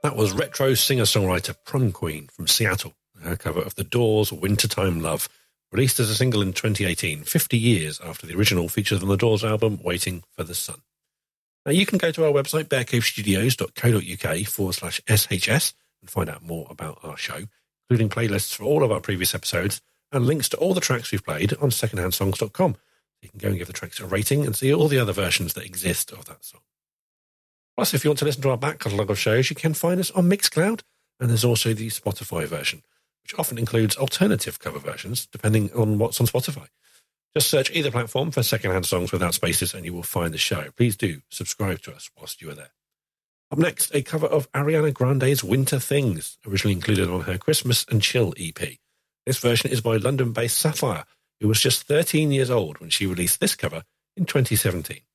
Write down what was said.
That was retro singer-songwriter Prom Queen from Seattle, her cover of The Doors' Wintertime Love, released as a single in 2018, 50 years after the original featured on the Doors album Waiting for the Sun. Now, you can go to our website, bearcavestudios.co.uk/SHS, and find out more about our show, including playlists for all of our previous episodes and links to all the tracks we've played on secondhandsongs.com. You can go and give the tracks a rating and see all the other versions that exist of that song. Plus, if you want to listen to our back catalogue of shows, you can find us on Mixcloud, and there's also the Spotify version, which often includes alternative cover versions, depending on what's on Spotify. Just search either platform for Secondhand Songs without spaces, and you will find the show. Please do subscribe to us whilst you are there. Up next, a cover of Ariana Grande's Winter Things, originally included on her Christmas and Chill EP. This version is by London-based Sapphire, who was just 13 years old when she released this cover in 2017.